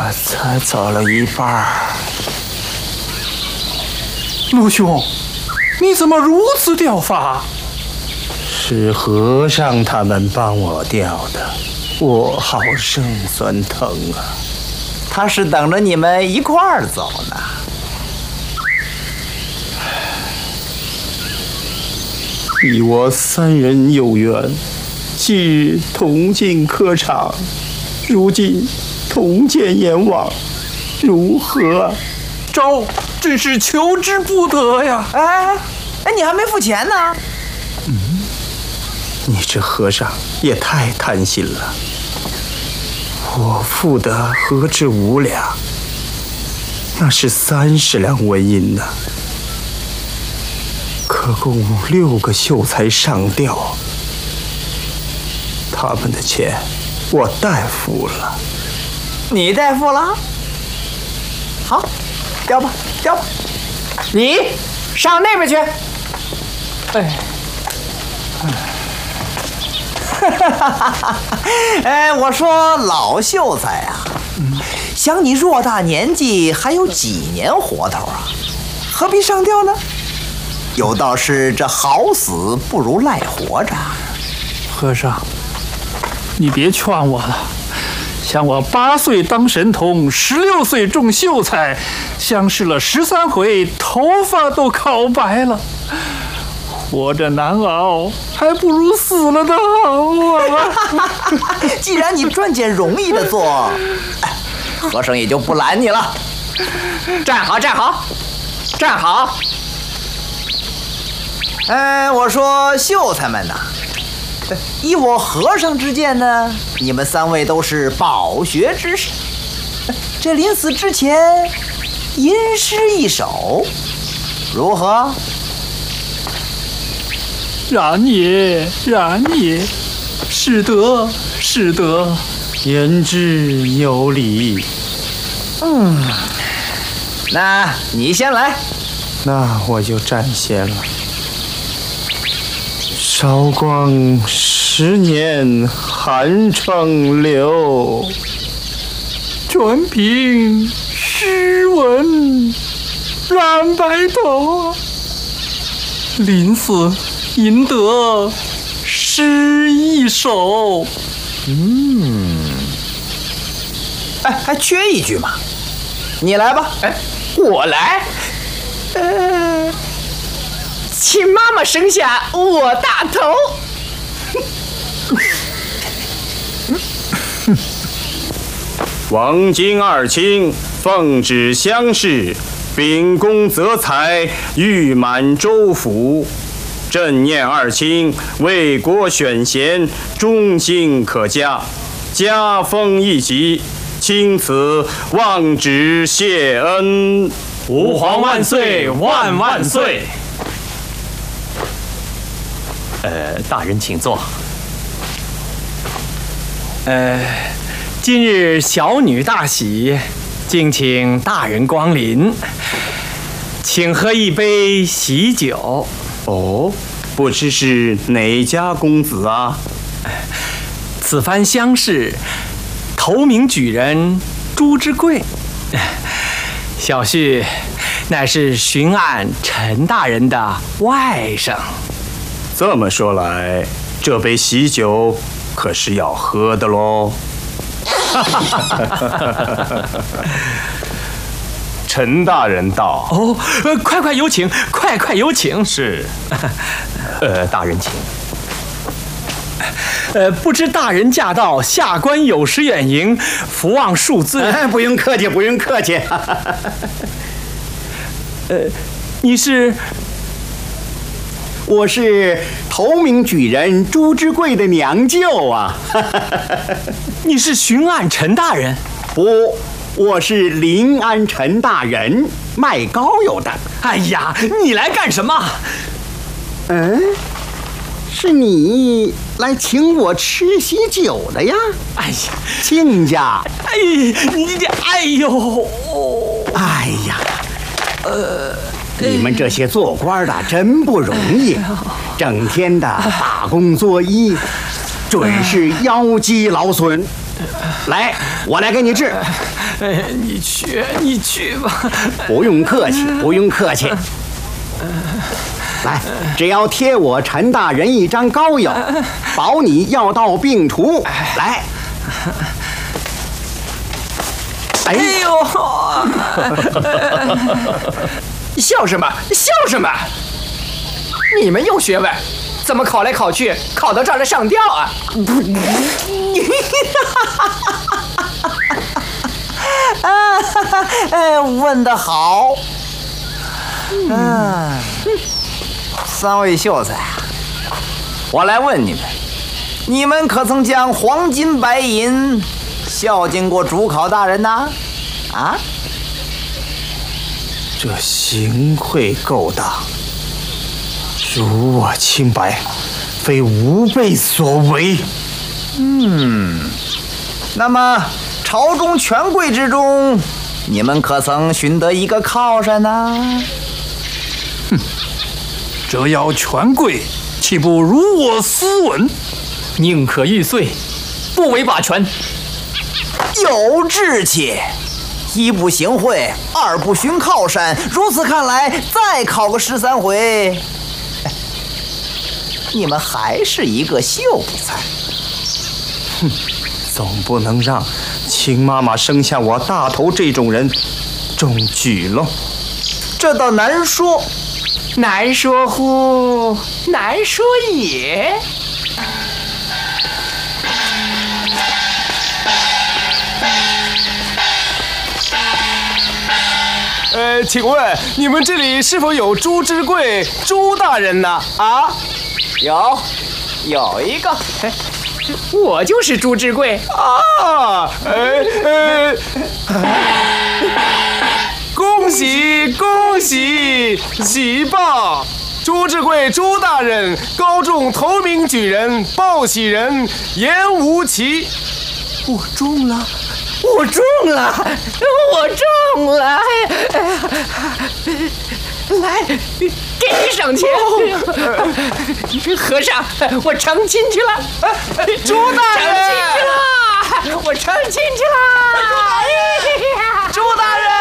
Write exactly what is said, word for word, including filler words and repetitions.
才走了一半儿。 陆兄，你怎么如此掉发？ 是和尚他们帮我掉的，我好生酸疼啊。 他是等着你们一块儿走呢。 你我三人有缘，昔日同进科场，如今同见阎王，如何？ 招，真是求之不得呀！ 哎哎，你还没付钱呢。 嗯，你这和尚也太贪心了。我付的何止五两，那是三十两纹银呢。可共六个秀才上吊，他们的钱我代付了。 你代付了？好，调吧，调吧。你上那边去。哎，哎，我说老秀才啊，嗯、想你偌大年纪，还有几年活头啊？何必上吊呢？有道是这好死不如赖活着。 和尚，你别劝我了。像我八岁当神童，十六岁中秀才，相试了十三回，头发都烤白了。活着难熬，还不如死了的好啊！ 既然你专捡容易的做，哎，和尚也就不拦你了。站好，站好，站好。哎，我说秀才们呐，依我和尚之见呢，你们三位都是饱学之士，这临死之前吟诗一首，如何？ 然也，然也，是得，是得， 言之有理。 嗯，那你先来。 那我就占先了。韶光十年寒窗柳， 全凭诗文染白头。临死吟得诗一首。 嗯，哎，还缺一句嘛，你来吧。 哎，我来。呃，请妈妈生下我大头。 王金二卿奉旨乡试，秉公择才，誉满州府。朕念二卿为国选贤，忠心可嘉，加封一级，钦此望旨谢恩。 吾皇万岁万万岁！呃，大人请坐。呃，今日小女大喜，敬请大人光临，请喝一杯喜酒。 哦，不知是哪家公子啊？ 此番乡试，头名举人朱之贵。小婿乃是巡按陈大人的外甥。 这么说来，这杯喜酒可是要喝的喽。陈大人到。 哦，呃，快快有请，快快有请。 是。 呃，大人请。呃，不知大人驾到，下官有失远迎，福望恕罪。 哎，不用客气，不用客气。 呃，你是？ 我是头名举人朱之贵的娘舅啊。 你是巡按陈大人？ 不，我是临安陈大人，卖膏药的。 哎呀，你来干什么？ 嗯，是你来请我吃喜酒的呀？ 哎呀， 亲家！ 哎，你这，哎呦， 哎呀，呃，你们这些做官的真不容易，整天的打工作揖，准是腰肌劳损。 来，我来给你治。 哎，你去，你去吧。 不用客气，不用客气。来，只要贴我陈大人一张膏药，保你药到病除。来， 哎呦， 笑什么？笑什么？你们有学问，怎么考来考去，考到这儿来上吊啊？ 哎，问得好。嗯，三位秀才，我来问你们，你们可曾将黄金白银孝敬过主考大人呐？啊？ 这行贿勾当，恕我清白，非吾辈所为。 嗯，那么朝中权贵之中，你们可曾寻得一个靠山呢？ 哼，这要权贵，岂不如我斯文？ 宁可玉碎，不为把权。 有志气，一不行贿，二不寻靠山。如此看来，再考个十三回，你们还是一个秀才。 哼，总不能让秦妈妈生下我大头这种人中举喽。 这倒难说。 难说乎？难说也。 呃，请问你们这里是否有朱之贵朱大人呢？啊， 有，有一个。 我就是朱之贵啊！呃呃，恭喜恭喜，喜报！朱之贵朱大人高中头名举人，报喜人严无奇。我中了， 我中了，我中了！来，给你赏钱。和尚，我成亲去了。 朱大人， 成亲去了，我成亲去了。 朱大人。